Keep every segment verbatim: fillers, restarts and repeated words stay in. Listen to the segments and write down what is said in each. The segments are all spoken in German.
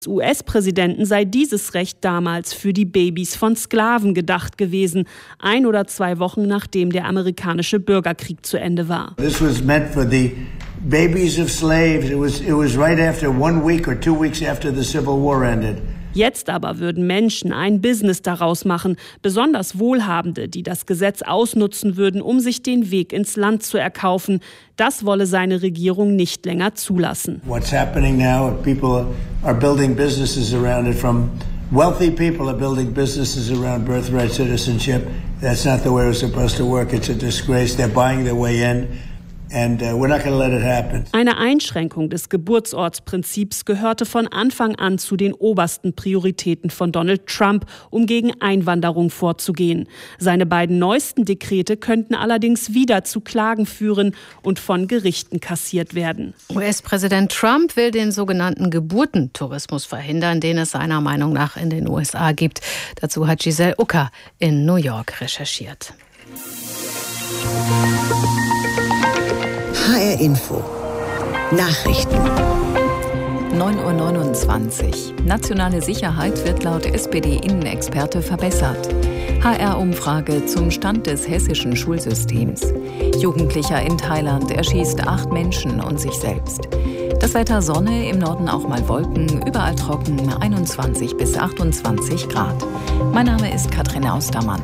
U S-Präsidenten sei dieses Recht damals für die Babys von Sklaven gedacht gewesen, ein oder zwei Wochen nachdem der amerikanische Bürgerkrieg zu Ende war. This was meant for the babies of slaves. It was, it was right after one week or two weeks after the Civil War ended. Jetzt aber würden Menschen ein Business daraus machen, besonders Wohlhabende, die das Gesetz ausnutzen würden, um sich den Weg ins Land zu erkaufen. Das wolle seine Regierung nicht länger zulassen. What's happening now, people are building businesses around it. From wealthy people are building businesses around birthright citizenship. That's not the way it's supposed to work. It's a disgrace. They're buying their way in. And uh, we're not going to let it happen. Eine Einschränkung des Geburtsortsprinzips gehörte von Anfang an zu den obersten Prioritäten von Donald Trump, um gegen Einwanderung vorzugehen. Seine beiden neuesten Dekrete könnten allerdings wieder zu Klagen führen und von Gerichten kassiert werden. U S-Präsident Trump will den sogenannten Geburtentourismus verhindern, den es seiner Meinung nach in den U S A gibt. Dazu hat Giselle Ucker in New York recherchiert. H R Info Nachrichten. neun Uhr neunundzwanzig. Nationale Sicherheit wird laut S P D-Innenexperte verbessert. H R-Umfrage zum Stand des hessischen Schulsystems. Jugendlicher in Thailand erschießt acht Menschen und sich selbst. Das Wetter: Sonne, im Norden auch mal Wolken, überall trocken, einundzwanzig bis achtundzwanzig Grad. Mein Name ist Katrin Austermann.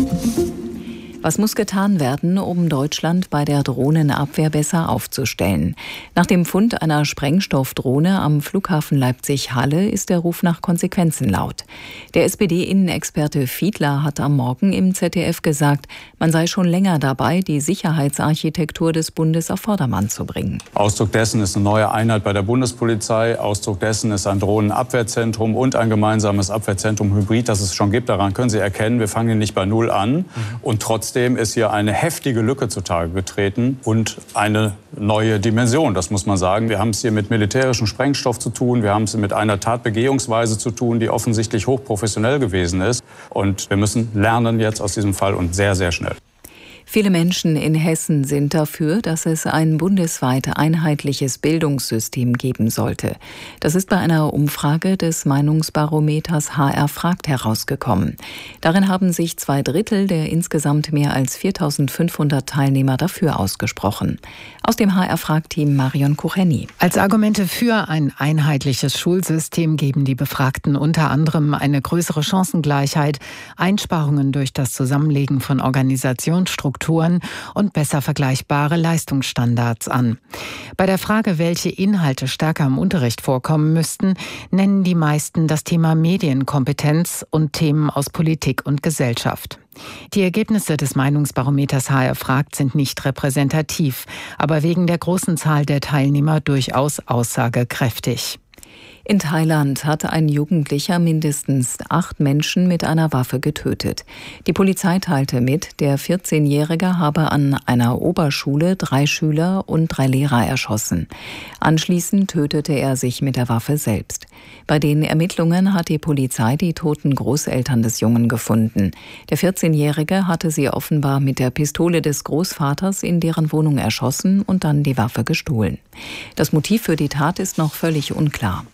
Was muss getan werden, um Deutschland bei der Drohnenabwehr besser aufzustellen? Nach dem Fund einer Sprengstoffdrohne am Flughafen Leipzig-Halle ist der Ruf nach Konsequenzen laut. Der S P D-Innenexperte Fiedler hat am Morgen im Z D F gesagt, man sei schon länger dabei, die Sicherheitsarchitektur des Bundes auf Vordermann zu bringen. Ausdruck dessen ist eine neue Einheit bei der Bundespolizei. Ausdruck dessen ist ein Drohnenabwehrzentrum und ein gemeinsames Abwehrzentrum Hybrid, das es schon gibt. Daran können Sie erkennen, wir fangen nicht bei Null an. Mhm. Und trotzdem ist hier eine heftige Lücke zutage getreten und eine neue Dimension, das muss man sagen. Wir haben es hier mit militärischem Sprengstoff zu tun, wir haben es mit einer Tatbegehungsweise zu tun, die offensichtlich hochprofessionell gewesen ist. Und wir müssen lernen jetzt aus diesem Fall und sehr, sehr schnell. Viele Menschen in Hessen sind dafür, dass es ein bundesweit einheitliches Bildungssystem geben sollte. Das ist bei einer Umfrage des Meinungsbarometers H R fragt herausgekommen. Darin haben sich zwei Drittel der insgesamt mehr als viertausendfünfhundert Teilnehmer dafür ausgesprochen. Aus dem H R fragt-Team Marion Kucheni. Als Argumente für ein einheitliches Schulsystem geben die Befragten unter anderem eine größere Chancengleichheit, Einsparungen durch das Zusammenlegen von Organisationsstrukturen und besser vergleichbare Leistungsstandards an. Bei der Frage, welche Inhalte stärker im Unterricht vorkommen müssten, nennen die meisten das Thema Medienkompetenz und Themen aus Politik und Gesellschaft. Die Ergebnisse des Meinungsbarometers H R fragt sind nicht repräsentativ, aber wegen der großen Zahl der Teilnehmer durchaus aussagekräftig. In Thailand hat ein Jugendlicher mindestens acht Menschen mit einer Waffe getötet. Die Polizei teilte mit, der vierzehnjährige habe an einer Oberschule drei Schüler und drei Lehrer erschossen. Anschließend tötete er sich mit der Waffe selbst. Bei den Ermittlungen hat die Polizei die toten Großeltern des Jungen gefunden. Der vierzehnjährige hatte sie offenbar mit der Pistole des Großvaters in deren Wohnung erschossen und dann die Waffe gestohlen. Das Motiv für die Tat ist noch völlig unklar.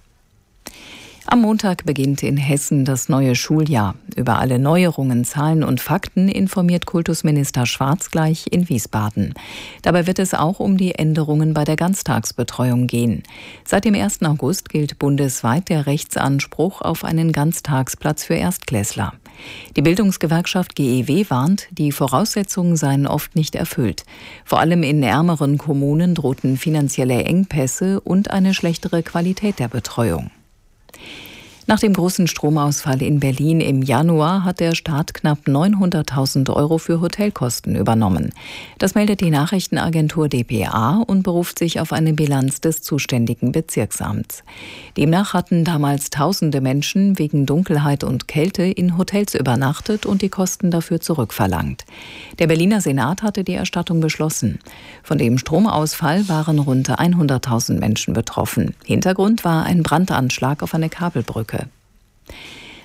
Am Montag beginnt in Hessen das neue Schuljahr. Über alle Neuerungen, Zahlen und Fakten informiert Kultusminister Schwarz gleich in Wiesbaden. Dabei wird es auch um die Änderungen bei der Ganztagsbetreuung gehen. Seit dem ersten August gilt bundesweit der Rechtsanspruch auf einen Ganztagsplatz für Erstklässler. Die Bildungsgewerkschaft G E W warnt, die Voraussetzungen seien oft nicht erfüllt. Vor allem in ärmeren Kommunen drohten finanzielle Engpässe und eine schlechtere Qualität der Betreuung. Nach dem großen Stromausfall in Berlin im Januar hat der Staat knapp neunhunderttausend Euro für Hotelkosten übernommen. Das meldet die Nachrichtenagentur d p a und beruft sich auf eine Bilanz des zuständigen Bezirksamts. Demnach hatten damals tausende Menschen wegen Dunkelheit und Kälte in Hotels übernachtet und die Kosten dafür zurückverlangt. Der Berliner Senat hatte die Erstattung beschlossen. Von dem Stromausfall waren rund hunderttausend Menschen betroffen. Hintergrund war ein Brandanschlag auf eine Kabelbrücke.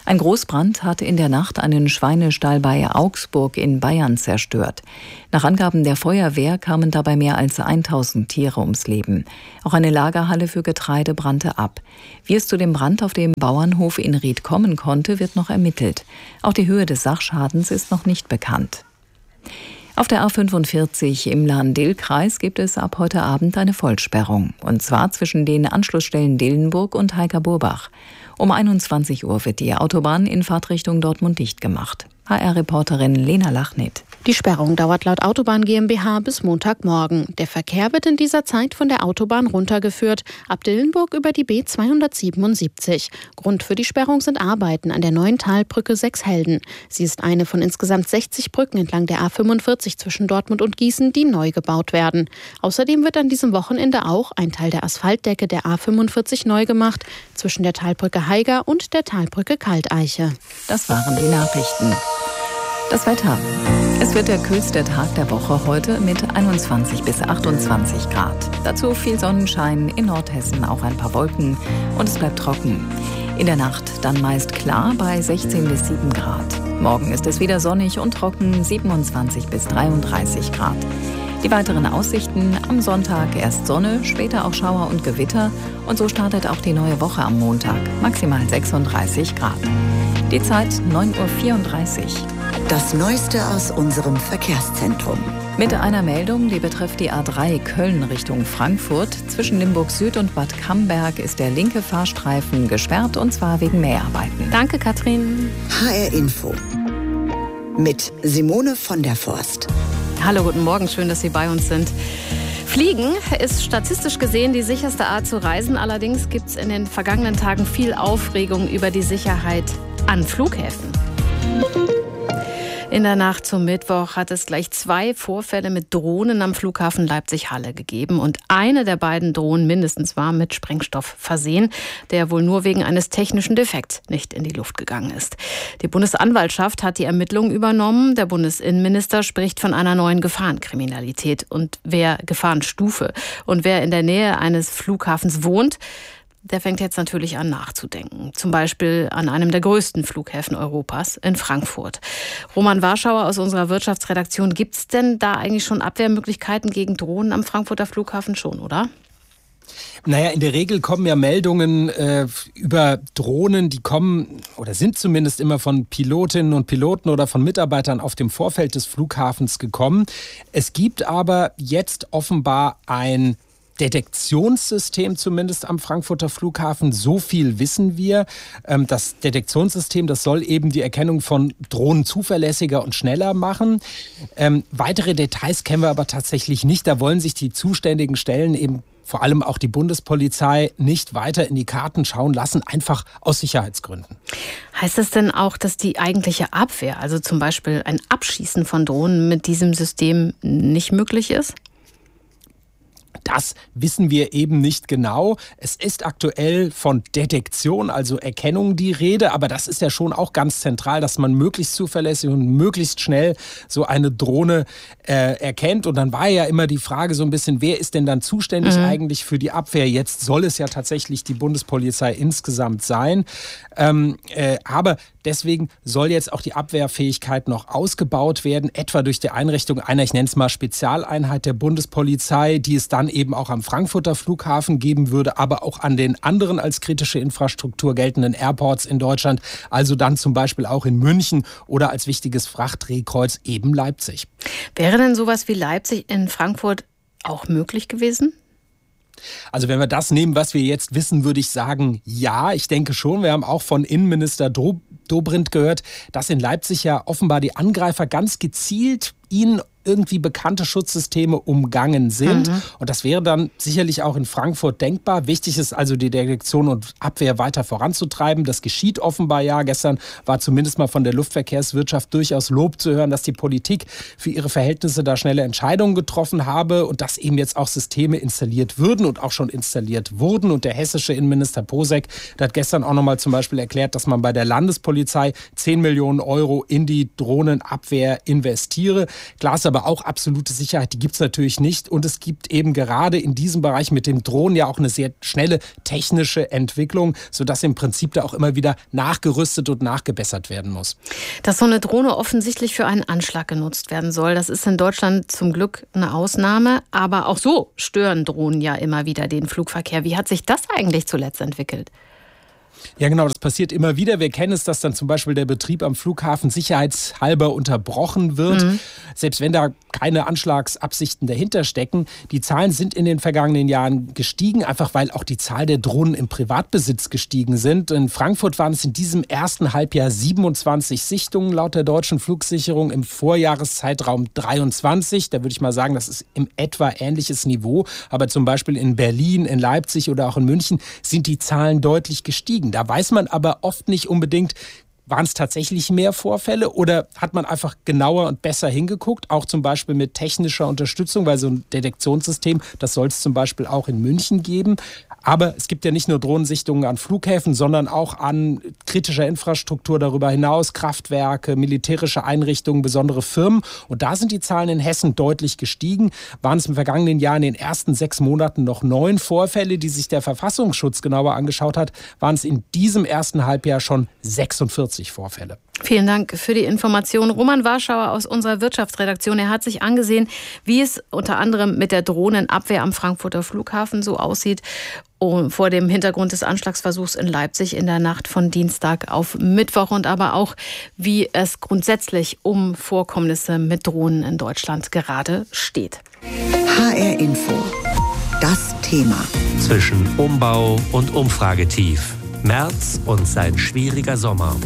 Ein Großbrand hatte in der Nacht einen Schweinestall bei Augsburg in Bayern zerstört. Nach Angaben der Feuerwehr kamen dabei mehr als tausend Tiere ums Leben. Auch eine Lagerhalle für Getreide brannte ab. Wie es zu dem Brand auf dem Bauernhof in Ried kommen konnte, wird noch ermittelt. Auch die Höhe des Sachschadens ist noch nicht bekannt. Auf der A fünfundvierzig im Lahn-Dill-Kreis gibt es ab heute Abend eine Vollsperrung. Und zwar zwischen den Anschlussstellen Dillenburg und Heika-Burbach. Um einundzwanzig Uhr wird die Autobahn in Fahrtrichtung Dortmund dicht gemacht. H R-Reporterin Lena Lachnit. Die Sperrung dauert laut Autobahn GmbH bis Montagmorgen. Der Verkehr wird in dieser Zeit von der Autobahn runtergeführt, ab Dillenburg über die B zweihundertsiebenundsiebzig. Grund für die Sperrung sind Arbeiten an der neuen Talbrücke Sechshelden. Sie ist eine von insgesamt sechzig Brücken entlang der A fünfundvierzig zwischen Dortmund und Gießen, die neu gebaut werden. Außerdem wird an diesem Wochenende auch ein Teil der Asphaltdecke der A fünfundvierzig neu gemacht, zwischen der Talbrücke Haiger und der Talbrücke Kalteiche. Das waren die Nachrichten. Das Wetter. Es wird der kühlste Tag der Woche heute mit einundzwanzig bis achtundzwanzig Grad. Dazu viel Sonnenschein, in Nordhessen auch ein paar Wolken und es bleibt trocken. In der Nacht dann meist klar bei sechzehn bis sieben Grad. Morgen ist es wieder sonnig und trocken, siebenundzwanzig bis dreiunddreißig Grad. Die weiteren Aussichten: am Sonntag erst Sonne, später auch Schauer und Gewitter und so startet auch die neue Woche am Montag, maximal sechsunddreißig Grad. Die Zeit neun Uhr vierunddreißig. Das Neueste aus unserem Verkehrszentrum. Mit einer Meldung, die betrifft die A drei Köln Richtung Frankfurt. Zwischen Limburg Süd und Bad Camberg ist der linke Fahrstreifen gesperrt und zwar wegen Mäharbeiten. Danke, Katrin. H R Info mit Simone von der Forst. Hallo, guten Morgen, schön, dass Sie bei uns sind. Fliegen ist statistisch gesehen die sicherste Art zu reisen. Allerdings gibt es in den vergangenen Tagen viel Aufregung über die Sicherheit an Flughäfen. In der Nacht zum Mittwoch hat es gleich zwei Vorfälle mit Drohnen am Flughafen Leipzig-Halle gegeben. Und eine der beiden Drohnen mindestens war mit Sprengstoff versehen, der wohl nur wegen eines technischen Defekts nicht in die Luft gegangen ist. Die Bundesanwaltschaft hat die Ermittlungen übernommen. Der Bundesinnenminister spricht von einer neuen Gefahrenkriminalität. Und wer Gefahrenstufe und wer in der Nähe eines Flughafens wohnt, der fängt jetzt natürlich an nachzudenken. Zum Beispiel an einem der größten Flughäfen Europas in Frankfurt. Roman Warschauer aus unserer Wirtschaftsredaktion, gibt es denn da eigentlich schon Abwehrmöglichkeiten gegen Drohnen am Frankfurter Flughafen schon, oder? Naja, in der Regel kommen ja Meldungen äh, über Drohnen, die kommen oder sind zumindest immer von Pilotinnen und Piloten oder von Mitarbeitern auf dem Vorfeld des Flughafens gekommen. Es gibt aber jetzt offenbar ein Detektionssystem zumindest am Frankfurter Flughafen. So viel wissen wir. Das Detektionssystem, das soll eben die Erkennung von Drohnen zuverlässiger und schneller machen. Ähm, weitere Details kennen wir aber tatsächlich nicht. Da wollen sich die zuständigen Stellen, eben vor allem auch die Bundespolizei, nicht weiter in die Karten schauen lassen, einfach aus Sicherheitsgründen. Heißt das denn auch, dass die eigentliche Abwehr, also zum Beispiel ein Abschießen von Drohnen mit diesem System nicht möglich ist? Das wissen wir eben nicht genau. Es ist aktuell von Detektion, also Erkennung, die Rede. Aber das ist ja schon auch ganz zentral, dass man möglichst zuverlässig und möglichst schnell so eine Drohne äh, erkennt. Und dann war ja immer die Frage so ein bisschen, wer ist denn dann zuständig mhm. eigentlich für die Abwehr? Jetzt soll es ja tatsächlich die Bundespolizei insgesamt sein. Ähm, äh, aber deswegen soll jetzt auch die Abwehrfähigkeit noch ausgebaut werden, etwa durch die Einrichtung einer, ich nenne es mal Spezialeinheit der Bundespolizei, die es dann eben auch am Frankfurter Flughafen geben würde, aber auch an den anderen als kritische Infrastruktur geltenden Airports in Deutschland, also dann zum Beispiel auch in München oder als wichtiges Frachtdrehkreuz eben Leipzig. Wäre denn sowas wie Leipzig in Frankfurt auch möglich gewesen? Also wenn wir das nehmen, was wir jetzt wissen, würde ich sagen, ja, ich denke schon. Wir haben auch von Innenminister Dobrindt gehört, dass in Leipzig ja offenbar die Angreifer ganz gezielt ihnen irgendwie bekannte Schutzsysteme umgangen sind. Mhm. Und das wäre dann sicherlich auch in Frankfurt denkbar. Wichtig ist also, die Detektion und Abwehr weiter voranzutreiben. Das geschieht offenbar ja. Gestern war zumindest mal von der Luftverkehrswirtschaft durchaus Lob zu hören, dass die Politik für ihre Verhältnisse da schnelle Entscheidungen getroffen habe und dass eben jetzt auch Systeme installiert würden und auch schon installiert wurden. Und der hessische Innenminister Posek, der hat gestern auch nochmal zum Beispiel erklärt, dass man bei der Landespolizei zehn Millionen Euro in die Drohnenabwehr investiere. Klar ist aber auch, absolute Sicherheit, die gibt es natürlich nicht. Und es gibt eben gerade in diesem Bereich mit dem Drohnen ja auch eine sehr schnelle technische Entwicklung, sodass im Prinzip da auch immer wieder nachgerüstet und nachgebessert werden muss. Dass so eine Drohne offensichtlich für einen Anschlag genutzt werden soll, das ist in Deutschland zum Glück eine Ausnahme. Aber auch so stören Drohnen ja immer wieder den Flugverkehr. Wie hat sich das eigentlich zuletzt entwickelt? Ja genau, das passiert immer wieder. Wir kennen es, dass dann zum Beispiel der Betrieb am Flughafen sicherheitshalber unterbrochen wird. Mhm. Selbst wenn da keine Anschlagsabsichten dahinter stecken. Die Zahlen sind in den vergangenen Jahren gestiegen, einfach weil auch die Zahl der Drohnen im Privatbesitz gestiegen sind. In Frankfurt waren es in diesem ersten Halbjahr siebenundzwanzig Sichtungen laut der deutschen Flugsicherung, im Vorjahreszeitraum dreiundzwanzig. Da würde ich mal sagen, das ist im etwa ähnliches Niveau. Aber zum Beispiel in Berlin, in Leipzig oder auch in München sind die Zahlen deutlich gestiegen. Da weiß man aber oft nicht unbedingt, waren es tatsächlich mehr Vorfälle oder hat man einfach genauer und besser hingeguckt, auch zum Beispiel mit technischer Unterstützung, weil so ein Detektionssystem, das soll es zum Beispiel auch in München geben. Aber es gibt ja nicht nur Drohnensichtungen an Flughäfen, sondern auch an kritischer Infrastruktur darüber hinaus, Kraftwerke, militärische Einrichtungen, besondere Firmen. Und da sind die Zahlen in Hessen deutlich gestiegen. Waren es im vergangenen Jahr in den ersten sechs Monaten noch neun Vorfälle, die sich der Verfassungsschutz genauer angeschaut hat, waren es in diesem ersten Halbjahr schon sechsundvierzig Vorfälle. Vielen Dank für die Information. Roman Warschauer aus unserer Wirtschaftsredaktion. Er hat sich angesehen, wie es unter anderem mit der Drohnenabwehr am Frankfurter Flughafen so aussieht. Und vor dem Hintergrund des Anschlagsversuchs in Leipzig in der Nacht von Dienstag auf Mittwoch und aber auch, wie es grundsätzlich um Vorkommnisse mit Drohnen in Deutschland gerade steht. H R Info. Das Thema. Zwischen Umbau und Umfragetief. Merz und sein schwieriger Sommer.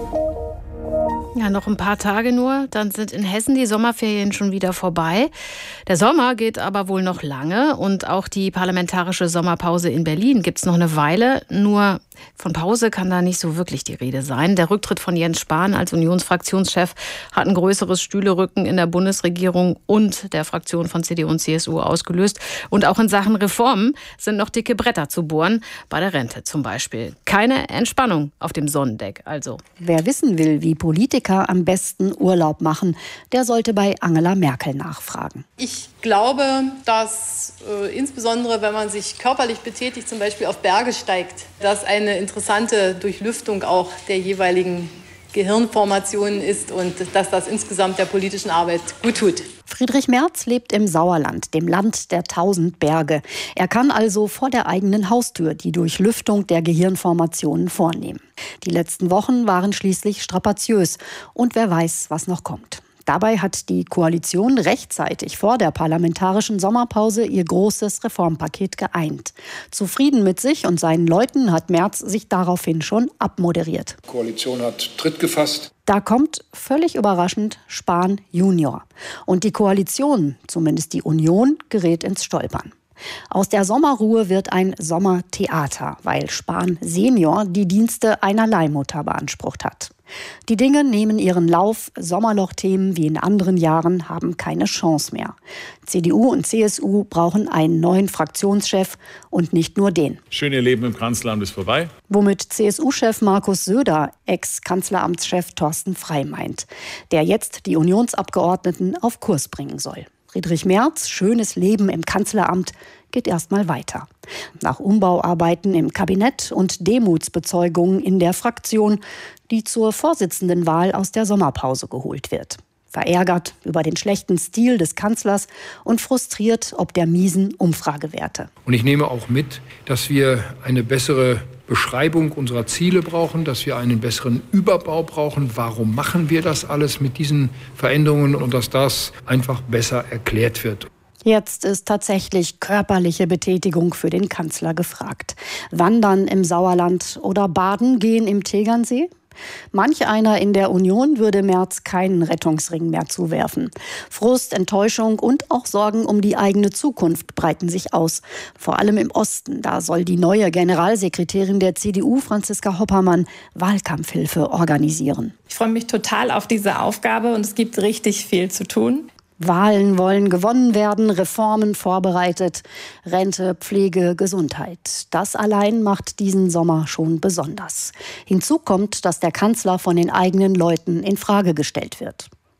Ja, noch ein paar Tage nur, dann sind in Hessen die Sommerferien schon wieder vorbei. Der Sommer geht aber wohl noch lange und auch die parlamentarische Sommerpause in Berlin gibt es noch eine Weile. Nur von Pause kann da nicht so wirklich die Rede sein. Der Rücktritt von Jens Spahn als Unionsfraktionschef hat ein größeres Stühlerücken in der Bundesregierung und der Fraktion von C D U und C S U ausgelöst. Und auch in Sachen Reformen sind noch dicke Bretter zu bohren, bei der Rente zum Beispiel. Keine Entspannung auf dem Sonnendeck also. Wer wissen will, wie Politiker am besten Urlaub machen, der sollte bei Angela Merkel nachfragen. Ich glaube, dass äh, insbesondere, wenn man sich körperlich betätigt, zum Beispiel auf Berge steigt, dass eine interessante Durchlüftung auch der jeweiligen Gehirnformationen ist und dass das insgesamt der politischen Arbeit gut tut. Friedrich Merz lebt im Sauerland, dem Land der tausend Berge. Er kann also vor der eigenen Haustür die Durchlüftung der Gehirnformationen vornehmen. Die letzten Wochen waren schließlich strapaziös und wer weiß, was noch kommt. Dabei hat die Koalition rechtzeitig vor der parlamentarischen Sommerpause ihr großes Reformpaket geeint. Zufrieden mit sich und seinen Leuten hat Merz sich daraufhin schon abmoderiert. Die Koalition hat Tritt gefasst. Da kommt völlig überraschend Spahn Junior. Und die Koalition, zumindest die Union, gerät ins Stolpern. Aus der Sommerruhe wird ein Sommertheater, weil Spahn Senior die Dienste einer Leihmutter beansprucht hat. Die Dinge nehmen ihren Lauf, Sommerlochthemen wie in anderen Jahren haben keine Chance mehr. C D U und C S U brauchen einen neuen Fraktionschef und nicht nur den. Schön, Ihr Leben im Kanzleramt ist vorbei. Womit C S U-Chef Markus Söder Ex-Kanzleramtschef Thorsten Frey meint, der jetzt die Unionsabgeordneten auf Kurs bringen soll. Friedrich Merz, schönes Leben im Kanzleramt, geht erstmal weiter. Nach Umbauarbeiten im Kabinett und Demutsbezeugungen in der Fraktion, die zur Vorsitzendenwahl aus der Sommerpause geholt wird. Verärgert über den schlechten Stil des Kanzlers und frustriert ob der miesen Umfragewerte. Und ich nehme auch mit, dass wir eine bessere Beschreibung unserer Ziele brauchen, dass wir einen besseren Überbau brauchen. Warum machen wir das alles mit diesen Veränderungen und dass das einfach besser erklärt wird. Jetzt ist tatsächlich körperliche Betätigung für den Kanzler gefragt. Wandern im Sauerland oder baden gehen im Tegernsee? Manch einer in der Union würde Merz keinen Rettungsring mehr zuwerfen. Frust, Enttäuschung und auch Sorgen um die eigene Zukunft breiten sich aus. Vor allem im Osten, da soll die neue Generalsekretärin der C D U, Franziska Hoppermann, Wahlkampfhilfe organisieren. Ich freue mich total auf diese Aufgabe und es gibt richtig viel zu tun. Wahlen wollen gewonnen werden, Reformen vorbereitet, Rente, Pflege, Gesundheit. Das allein macht diesen Sommer schon besonders. Hinzu kommt, dass der Kanzler von den eigenen Leuten in Frage gestellt wird.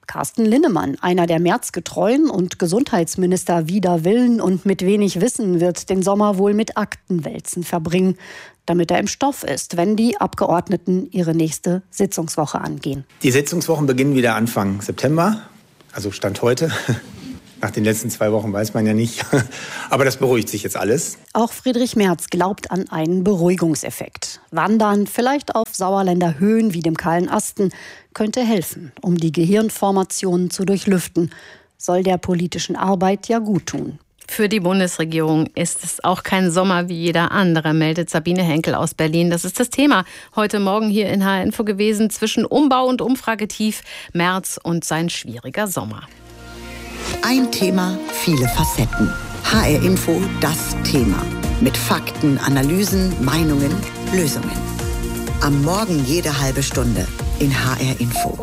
Carsten Linnemann, einer der Merz-Getreuen und Gesundheitsminister wider Willen und mit wenig Wissen, wird den Sommer wohl mit Aktenwälzen verbringen, damit er im Stoff ist, wenn die Abgeordneten ihre nächste Sitzungswoche angehen. Die Sitzungswochen beginnen wieder Anfang September, also Stand heute. Nach den letzten zwei Wochen weiß man ja nicht. Aber das beruhigt sich jetzt alles. Auch Friedrich Merz glaubt an einen Beruhigungseffekt. Wandern, vielleicht auf Sauerländer Höhen wie dem Kahlen Asten, könnte helfen, um die Gehirnformationen zu durchlüften. Soll der politischen Arbeit ja gut tun. Für die Bundesregierung ist es auch kein Sommer wie jeder andere, meldet Sabine Henkel aus Berlin. Das ist das Thema heute Morgen hier in H R Info gewesen, zwischen Umbau und Umfragetief, Merz und sein schwieriger Sommer. Ein Thema, viele Facetten. H R Info, das Thema. Mit Fakten, Analysen, Meinungen, Lösungen. Am Morgen jede halbe Stunde in H R Info.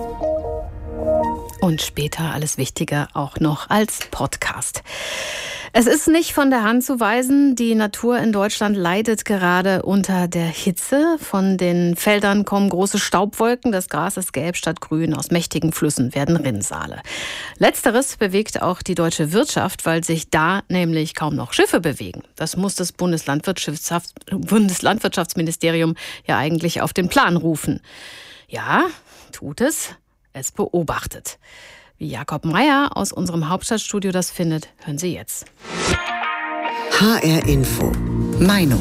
Und später alles Wichtige auch noch als Podcast. Es ist nicht von der Hand zu weisen, die Natur in Deutschland leidet gerade unter der Hitze. Von den Feldern kommen große Staubwolken, das Gras ist gelb statt grün, aus mächtigen Flüssen werden Rinnsale. Letzteres bewegt auch die deutsche Wirtschaft, weil sich da nämlich kaum noch Schiffe bewegen. Das muss das Bundeslandwirtschafts- Bundeslandwirtschaftsministerium ja eigentlich auf den Plan rufen. Ja, tut es. Es beobachtet. Wie Jakob Meyer aus unserem Hauptstadtstudio das findet, hören Sie jetzt. H R Info. Meinung.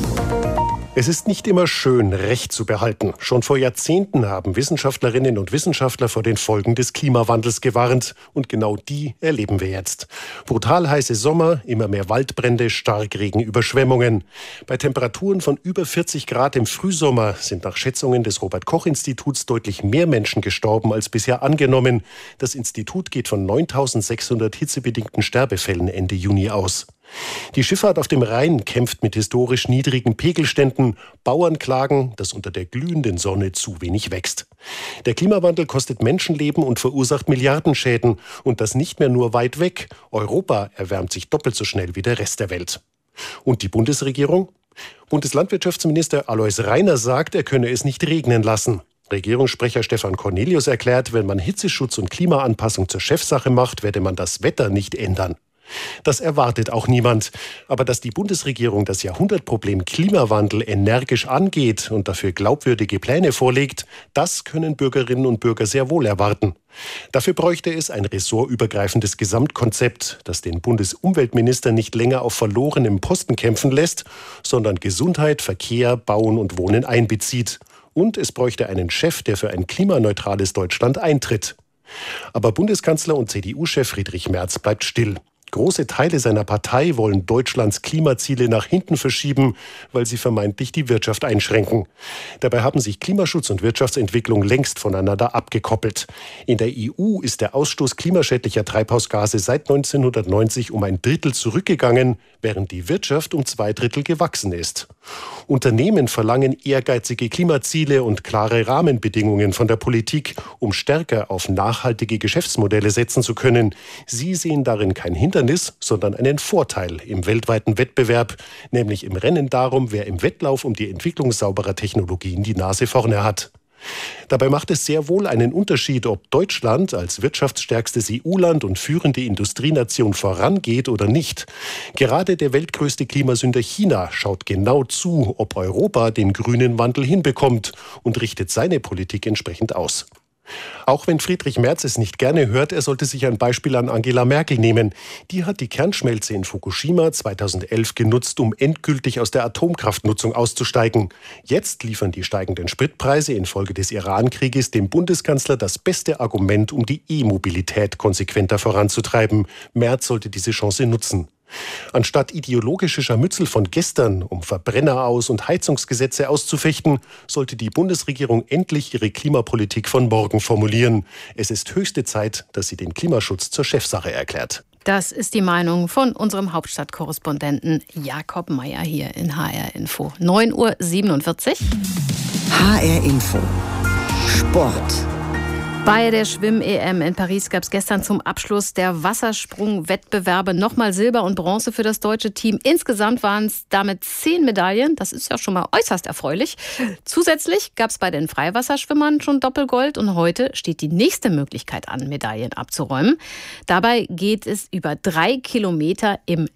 Es ist nicht immer schön, Recht zu behalten. Schon vor Jahrzehnten haben Wissenschaftlerinnen und Wissenschaftler vor den Folgen des Klimawandels gewarnt. Und genau die erleben wir jetzt. Brutal heiße Sommer, immer mehr Waldbrände, Starkregen, Überschwemmungen. Bei Temperaturen von über vierzig Grad im Frühsommer sind nach Schätzungen des Robert-Koch-Instituts deutlich mehr Menschen gestorben als bisher angenommen. Das Institut geht von neuntausendsechshundert hitzebedingten Sterbefällen Ende Juni aus. Die Schifffahrt auf dem Rhein kämpft mit historisch niedrigen Pegelständen. Bauern klagen, dass unter der glühenden Sonne zu wenig wächst. Der Klimawandel kostet Menschenleben und verursacht Milliardenschäden. Und das nicht mehr nur weit weg. Europa erwärmt sich doppelt so schnell wie der Rest der Welt. Und die Bundesregierung? Bundeslandwirtschaftsminister Alois Rainer sagt, er könne es nicht regnen lassen. Regierungssprecher Stefan Cornelius erklärt, wenn man Hitzeschutz und Klimaanpassung zur Chefsache macht, werde man das Wetter nicht ändern. Das erwartet auch niemand. Aber dass die Bundesregierung das Jahrhundertproblem Klimawandel energisch angeht und dafür glaubwürdige Pläne vorlegt, das können Bürgerinnen und Bürger sehr wohl erwarten. Dafür bräuchte es ein ressortübergreifendes Gesamtkonzept, das den Bundesumweltminister nicht länger auf verlorenem Posten kämpfen lässt, sondern Gesundheit, Verkehr, Bauen und Wohnen einbezieht. Und es bräuchte einen Chef, der für ein klimaneutrales Deutschland eintritt. Aber Bundeskanzler und C D U-Chef Friedrich Merz bleibt still. Große Teile seiner Partei wollen Deutschlands Klimaziele nach hinten verschieben, weil sie vermeintlich die Wirtschaft einschränken. Dabei haben sich Klimaschutz und Wirtschaftsentwicklung längst voneinander abgekoppelt. In der E U ist der Ausstoß klimaschädlicher Treibhausgase seit neunzehnhundertneunzig um ein Drittel zurückgegangen, während die Wirtschaft um zwei Drittel gewachsen ist. Unternehmen verlangen ehrgeizige Klimaziele und klare Rahmenbedingungen von der Politik, um stärker auf nachhaltige Geschäftsmodelle setzen zu können. Sie sehen darin kein Hindernis, sondern einen Vorteil im weltweiten Wettbewerb, nämlich im Rennen darum, wer im Wettlauf um die Entwicklung sauberer Technologien die Nase vorne hat. Dabei macht es sehr wohl einen Unterschied, ob Deutschland als wirtschaftsstärkstes E U-Land und führende Industrienation vorangeht oder nicht. Gerade der weltgrößte Klimasünder China schaut genau zu, ob Europa den grünen Wandel hinbekommt und richtet seine Politik entsprechend aus. Auch wenn Friedrich Merz es nicht gerne hört, er sollte sich ein Beispiel an Angela Merkel nehmen. Die hat die Kernschmelze in Fukushima zweitausendelf genutzt, um endgültig aus der Atomkraftnutzung auszusteigen. Jetzt liefern die steigenden Spritpreise infolge des Iran-Krieges dem Bundeskanzler das beste Argument, um die E-Mobilität konsequenter voranzutreiben. Merz sollte diese Chance nutzen. Anstatt ideologische Scharmützel von gestern, um Verbrenner aus- und Heizungsgesetze auszufechten, sollte die Bundesregierung endlich ihre Klimapolitik von morgen formulieren. Es ist höchste Zeit, dass sie den Klimaschutz zur Chefsache erklärt. Das ist die Meinung von unserem Hauptstadtkorrespondenten Jakob Meyer hier in H R Info. neun Uhr siebenundvierzig. H R Info. Sport. Bei der Schwimm-E M in Paris gab es gestern zum Abschluss der Wassersprung-Wettbewerbe nochmal Silber und Bronze für das deutsche Team. Insgesamt waren es damit zehn Medaillen. Das ist ja schon mal äußerst erfreulich. Zusätzlich gab es bei den Freiwasserschwimmern schon Doppelgold. Und heute steht die nächste Möglichkeit an, Medaillen abzuräumen. Dabei geht es über drei Kilometer im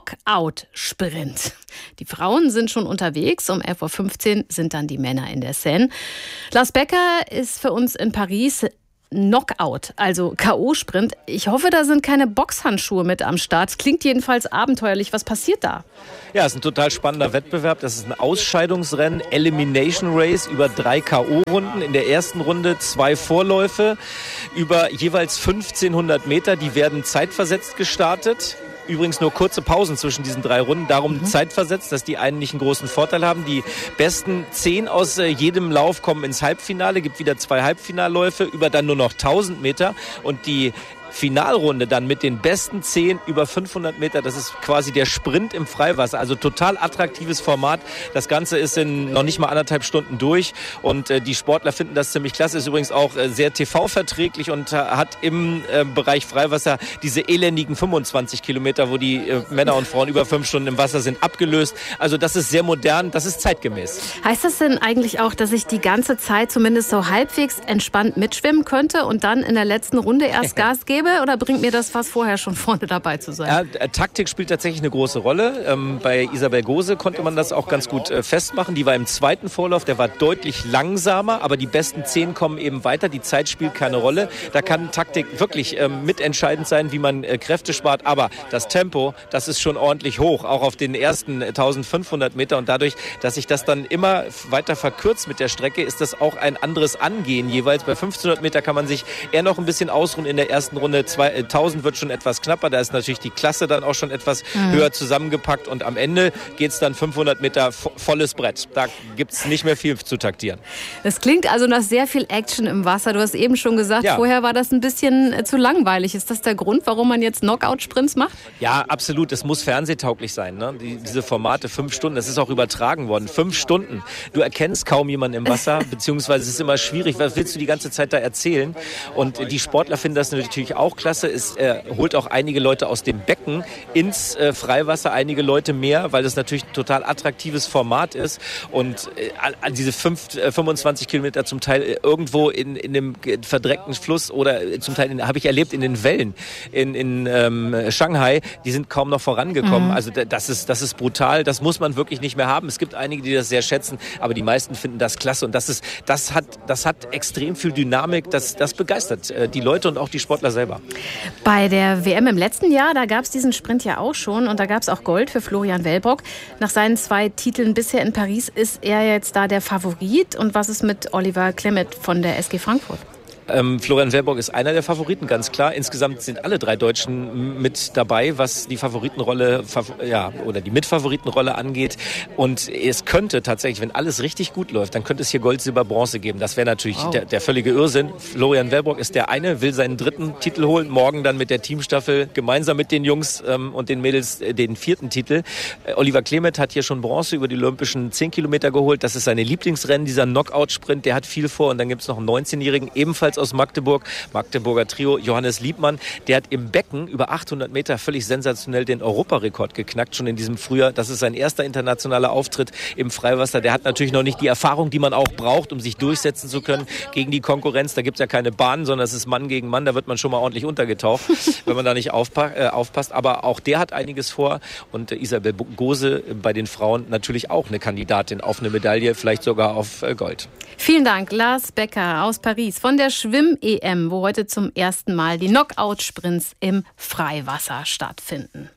Knockout-Sprint. Die Frauen sind schon unterwegs. Um elf Uhr fünfzehn sind dann die Männer in der Seine. Lars Becker ist für uns in Paris. Knockout, also K O-Sprint. Ich hoffe, da sind keine Boxhandschuhe mit am Start. Klingt jedenfalls abenteuerlich. Was passiert da? Ja, es ist ein total spannender Wettbewerb. Das ist ein Ausscheidungsrennen, Elimination Race über drei K O-Runden. In der ersten Runde zwei Vorläufe über jeweils fünfzehnhundert Meter. Die werden zeitversetzt gestartet. Übrigens nur kurze Pausen zwischen diesen drei Runden, darum mhm. zeitversetzt, dass die einen nicht einen großen Vorteil haben. Die besten zehn aus äh, jedem Lauf kommen ins Halbfinale, gibt wieder zwei Halbfinalläufe über dann nur noch tausend Meter und die Finalrunde dann mit den besten zehn über fünfhundert Meter. Das ist quasi der Sprint im Freiwasser. Also total attraktives Format. Das Ganze ist in noch nicht mal anderthalb Stunden durch. Und äh, die Sportler finden das ziemlich klasse. Ist übrigens auch äh, sehr T V-verträglich und äh, hat im äh, Bereich Freiwasser diese elendigen fünfundzwanzig Kilometer, wo die äh, Männer und Frauen über fünf Stunden im Wasser sind, abgelöst. Also das ist sehr modern. Das ist zeitgemäß. Heißt das denn eigentlich auch, dass ich die ganze Zeit zumindest so halbwegs entspannt mitschwimmen könnte und dann in der letzten Runde erst Gas gebe? Oder bringt mir das was vorher schon vorne dabei zu sein? Ja, Taktik spielt tatsächlich eine große Rolle. Ähm, bei Isabel Gose konnte man das auch ganz gut äh, festmachen. Die war im zweiten Vorlauf, der war deutlich langsamer, aber die besten zehn kommen eben weiter. Die Zeit spielt keine Rolle. Da kann Taktik wirklich ähm, mitentscheidend sein, wie man äh, Kräfte spart. Aber das Tempo, das ist schon ordentlich hoch, auch auf den ersten eintausendfünfhundert Meter. Und dadurch, dass sich das dann immer weiter verkürzt mit der Strecke, ist das auch ein anderes Angehen. Jeweils bei fünfzehnhundert Meter kann man sich eher noch ein bisschen ausruhen in der ersten Runde. zweitausend wird schon etwas knapper, da ist natürlich die Klasse dann auch schon etwas mhm. höher zusammengepackt und am Ende geht es dann fünfhundert Meter volles Brett. Da gibt es nicht mehr viel zu taktieren. Das klingt also nach sehr viel Action im Wasser. Du hast eben schon gesagt, ja. vorher war das ein bisschen zu langweilig. Ist das der Grund, warum man jetzt Knockout-Sprints macht? Ja, absolut. Es muss fernsehtauglich sein. Ne? Die, diese Formate, fünf Stunden, das ist auch übertragen worden. Fünf Stunden. Du erkennst kaum jemanden im Wasser, beziehungsweise es ist immer schwierig. Was willst du die ganze Zeit da erzählen? Und die Sportler finden das natürlich auch klasse. Es äh, holt auch einige Leute aus dem Becken ins äh, Freiwasser, einige Leute mehr, weil das natürlich ein total attraktives Format ist. Und äh, diese fünf, äh, fünfundzwanzig Kilometer zum Teil äh, irgendwo in, in dem verdreckten Fluss oder äh, zum Teil habe ich erlebt in den Wellen in, in ähm, Shanghai, die sind kaum noch vorangekommen. Mhm. Also das ist, das ist brutal, das muss man wirklich nicht mehr haben. Es gibt einige, die das sehr schätzen, aber die meisten finden das klasse. Und das ist, das hat, das hat extrem viel Dynamik, das, das begeistert äh, die Leute und auch die Sportler selber. Bei der W M im letzten Jahr, da gab es diesen Sprint ja auch schon und da gab es auch Gold für Florian Wellbrock. Nach seinen zwei Titeln bisher in Paris ist er jetzt da der Favorit. Und was ist mit Oliver Clement von der S G Frankfurt? Ähm, Florian Wellbrock ist einer der Favoriten, ganz klar. Insgesamt sind alle drei Deutschen mit dabei, was die Favoritenrolle ja, oder die Mitfavoritenrolle angeht. Und es könnte tatsächlich, wenn alles richtig gut läuft, dann könnte es hier Gold, Silber, Bronze geben. Das wäre natürlich wow. der, der völlige Irrsinn. Florian Wellbrock ist der eine, will seinen dritten Titel holen. Morgen dann mit der Teamstaffel gemeinsam mit den Jungs ähm, und den Mädels äh, den vierten Titel. Äh, Oliver Clement hat hier schon Bronze über die olympischen zehn Kilometer geholt. Das ist seine Lieblingsrennen, dieser Knockout-Sprint. Der hat viel vor. Und dann gibt es noch einen neunzehnjährigen, ebenfalls aus Magdeburg, Magdeburger Trio, Johannes Liebmann, der hat im Becken über achthundert Meter völlig sensationell den Europarekord geknackt, schon in diesem Frühjahr. Das ist sein erster internationaler Auftritt im Freiwasser. Der hat natürlich noch nicht die Erfahrung, die man auch braucht, um sich durchsetzen zu können gegen die Konkurrenz. Da gibt es ja keine Bahn, sondern es ist Mann gegen Mann. Da wird man schon mal ordentlich untergetaucht, wenn man da nicht aufpa- äh, aufpasst. Aber auch der hat einiges vor. Und äh, Isabel Gose bei den Frauen natürlich auch eine Kandidatin auf eine Medaille, vielleicht sogar auf äh, Gold. Vielen Dank, Lars Becker aus Paris von der Schwimm-E M, wo heute zum ersten Mal die Knockout-Sprints im Freiwasser stattfinden.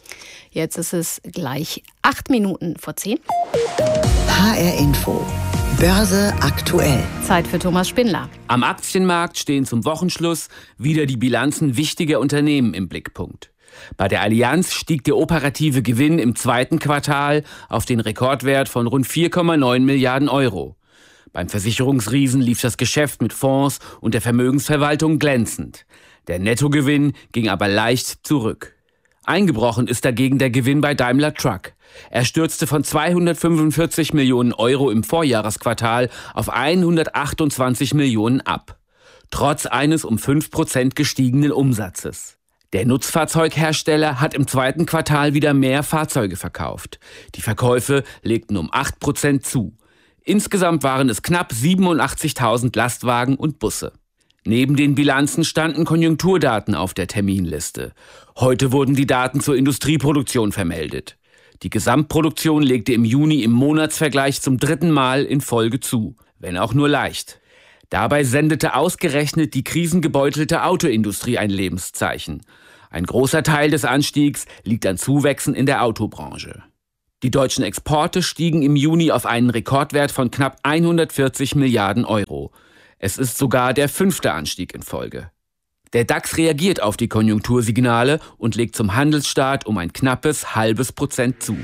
Jetzt ist es gleich acht Minuten vor zehn. H R Info. Börse aktuell. Zeit für Thomas Spindler. Am Aktienmarkt stehen zum Wochenschluss wieder die Bilanzen wichtiger Unternehmen im Blickpunkt. Bei der Allianz stieg der operative Gewinn im zweiten Quartal auf den Rekordwert von rund vier Komma neun Milliarden Euro. Beim Versicherungsriesen lief das Geschäft mit Fonds und der Vermögensverwaltung glänzend. Der Nettogewinn ging aber leicht zurück. Eingebrochen ist dagegen der Gewinn bei Daimler Truck. Er stürzte von zweihundertfünfundvierzig Millionen Euro im Vorjahresquartal auf hundertachtundzwanzig Millionen ab. trotz eines um fünf Prozent gestiegenen Umsatzes. Der Nutzfahrzeughersteller hat im zweiten Quartal wieder mehr Fahrzeuge verkauft. Die Verkäufe legten um acht Prozent zu. Insgesamt waren es knapp siebenundachtzigtausend Lastwagen und Busse. Neben den Bilanzen standen Konjunkturdaten auf der Terminliste. Heute wurden die Daten zur Industrieproduktion vermeldet. Die Gesamtproduktion legte im Juni im Monatsvergleich zum dritten Mal in Folge zu, wenn auch nur leicht. Dabei sendete ausgerechnet die krisengebeutelte Autoindustrie ein Lebenszeichen. Ein großer Teil des Anstiegs liegt an Zuwächsen in der Autobranche. Die deutschen Exporte stiegen im Juni auf einen Rekordwert von knapp hundertvierzig Milliarden Euro. Es ist sogar der fünfte Anstieg in Folge. Der DAX reagiert auf die Konjunktursignale und legt zum Handelsstart um ein knappes halbes Prozent zu.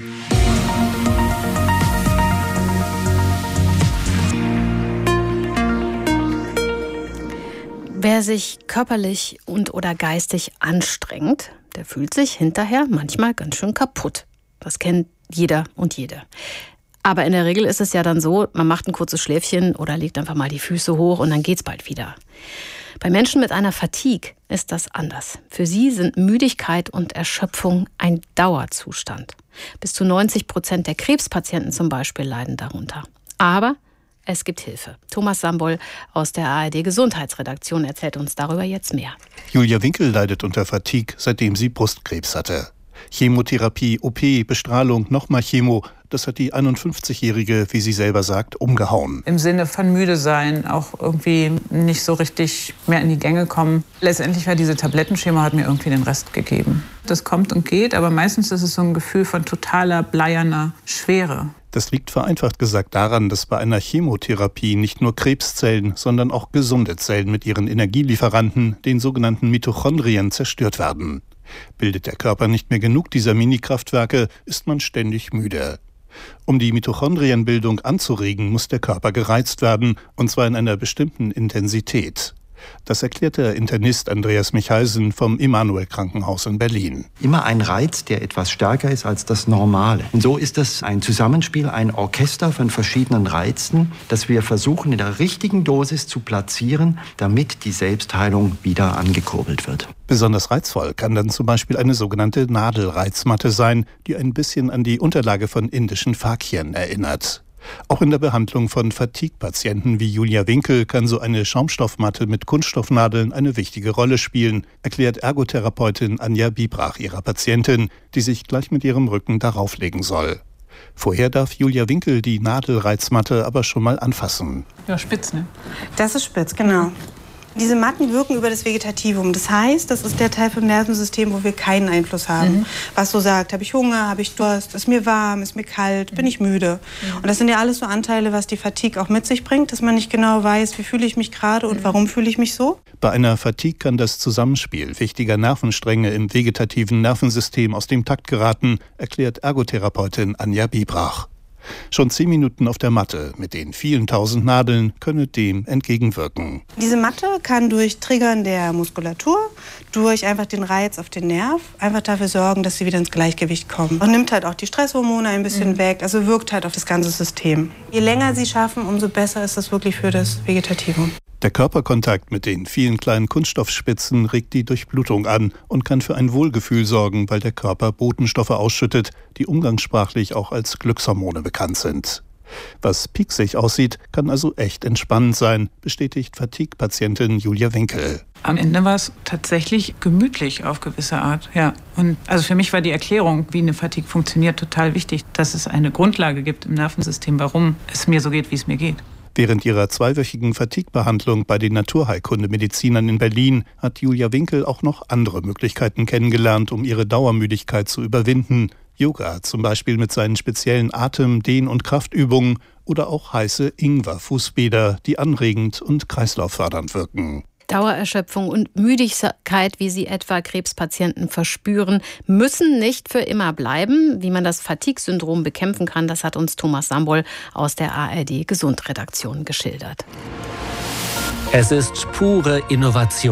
Wer sich körperlich und oder geistig anstrengt, der fühlt sich hinterher manchmal ganz schön kaputt. Das kennt jeder und jede. Aber in der Regel ist es ja dann so, man macht ein kurzes Schläfchen oder legt einfach mal die Füße hoch und dann geht's bald wieder. Bei Menschen mit einer Fatigue ist das anders. Für sie sind Müdigkeit und Erschöpfung ein Dauerzustand. Bis zu neunzig Prozent der Krebspatienten zum Beispiel leiden darunter. Aber es gibt Hilfe. Thomas Sambol aus der A R D-Gesundheitsredaktion erzählt uns darüber jetzt mehr. Julia Winkel leidet unter Fatigue, seitdem sie Brustkrebs hatte. Chemotherapie, O P, Bestrahlung, nochmal Chemo, das hat die einundfünfzigjährige, wie sie selber sagt, umgehauen. Im Sinne von müde sein, auch irgendwie nicht so richtig mehr in die Gänge kommen. Letztendlich war diese Tablettenschema, hat mir irgendwie den Rest gegeben. Das kommt und geht, aber meistens ist es so ein Gefühl von totaler, bleierner Schwere. Das liegt vereinfacht gesagt daran, dass bei einer Chemotherapie nicht nur Krebszellen, sondern auch gesunde Zellen mit ihren Energielieferanten, den sogenannten Mitochondrien, zerstört werden. Bildet der Körper nicht mehr genug dieser Mini-Kraftwerke, ist man ständig müde. Um die Mitochondrienbildung anzuregen, muss der Körper gereizt werden, und zwar in einer bestimmten Intensität. Das erklärt der Internist Andreas Michalsen vom Emanuel-Krankenhaus in Berlin. Immer ein Reiz, der etwas stärker ist als das Normale. Und so ist das ein Zusammenspiel, ein Orchester von verschiedenen Reizen, das wir versuchen in der richtigen Dosis zu platzieren, damit die Selbstheilung wieder angekurbelt wird. Besonders reizvoll kann dann zum Beispiel eine sogenannte Nadelreizmatte sein, die ein bisschen an die Unterlage von indischen Fakien erinnert. Auch in der Behandlung von Fatigue-Patienten wie Julia Winkel kann so eine Schaumstoffmatte mit Kunststoffnadeln eine wichtige Rolle spielen, erklärt Ergotherapeutin Anja Biebrach ihrer Patientin, die sich gleich mit ihrem Rücken darauf legen soll. Vorher darf Julia Winkel die Nadelreizmatte aber schon mal anfassen. Ja, spitz, ne? Das ist spitz, genau. Diese Matten wirken über das Vegetativum. Das heißt, das ist der Teil vom Nervensystem, wo wir keinen Einfluss haben. Mhm. Was so sagt, habe ich Hunger, habe ich Durst, ist mir warm, ist mir kalt, bin ich müde. Mhm. Und das sind ja alles so Anteile, was die Fatigue auch mit sich bringt, dass man nicht genau weiß, wie fühle ich mich gerade und warum fühle ich mich so. Bei einer Fatigue kann das Zusammenspiel wichtiger Nervenstränge im vegetativen Nervensystem aus dem Takt geraten, erklärt Ergotherapeutin Anja Biebrach. Schon zehn Minuten auf der Matte mit den vielen tausend Nadeln könne dem entgegenwirken. Diese Matte kann durch Triggern der Muskulatur, durch einfach den Reiz auf den Nerv, einfach dafür sorgen, dass sie wieder ins Gleichgewicht kommen. Und nimmt halt auch die Stresshormone ein bisschen mhm. weg, also wirkt halt auf das ganze System. Je länger sie schaffen, umso besser ist das wirklich für das Vegetativum. Der Körperkontakt mit den vielen kleinen Kunststoffspitzen regt die Durchblutung an und kann für ein Wohlgefühl sorgen, weil der Körper Botenstoffe ausschüttet, die umgangssprachlich auch als Glückshormone bekannt sind. Was pieksig aussieht, kann also echt entspannend sein, bestätigt Fatigue-Patientin Julia Winkel. Am Ende war es tatsächlich gemütlich auf gewisse Art, ja. Und also für mich war die Erklärung, wie eine Fatigue funktioniert, total wichtig, dass es eine Grundlage gibt im Nervensystem, warum es mir so geht, wie es mir geht. Während ihrer zweiwöchigen Fatigue-Behandlung bei den Naturheilkunde-Medizinern in Berlin hat Julia Winkel auch noch andere Möglichkeiten kennengelernt, um ihre Dauermüdigkeit zu überwinden. Yoga zum Beispiel mit seinen speziellen Atem-, Dehn- und Kraftübungen oder auch heiße Ingwer-Fußbäder, die anregend und kreislauffördernd wirken. Dauererschöpfung und Müdigkeit, wie sie etwa Krebspatienten verspüren, müssen nicht für immer bleiben. Wie man das Fatigue-Syndrom bekämpfen kann, das hat uns Thomas Sambol aus der A R D-Gesundredaktion geschildert. Es ist pure Innovation.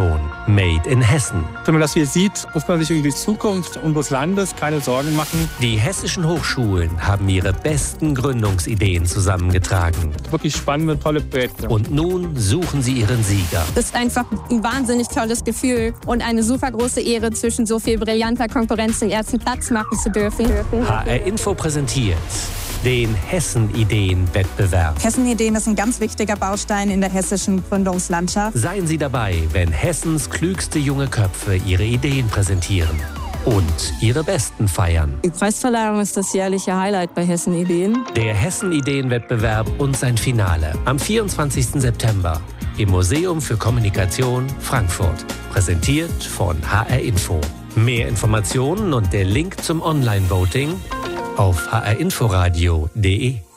Made in Hessen. Wenn man das hier sieht, muss man sich über die Zukunft unseres Landes keine Sorgen machen. Die hessischen Hochschulen haben ihre besten Gründungsideen zusammengetragen. Wirklich spannende, tolle Projekte. Und nun suchen sie ihren Sieger. Das ist einfach ein wahnsinnig tolles Gefühl und eine super große Ehre, zwischen so viel brillanter Konkurrenz den ersten Platz machen zu dürfen. H R Info präsentiert den Hessen-Ideen-Wettbewerb. Hessen-Ideen ist ein ganz wichtiger Baustein in der hessischen Gründungslandschaft. Seien Sie dabei, wenn Hessens klügste junge Köpfe ihre Ideen präsentieren und ihre besten feiern. Die Preisverleihung ist das jährliche Highlight bei Hessen-Ideen. Der Hessen-Ideen-Wettbewerb und sein Finale am vierundzwanzigsten September im Museum für Kommunikation Frankfurt. Präsentiert von H R Info. Mehr Informationen und der Link zum Online-Voting auf h r inforadio punkt d e.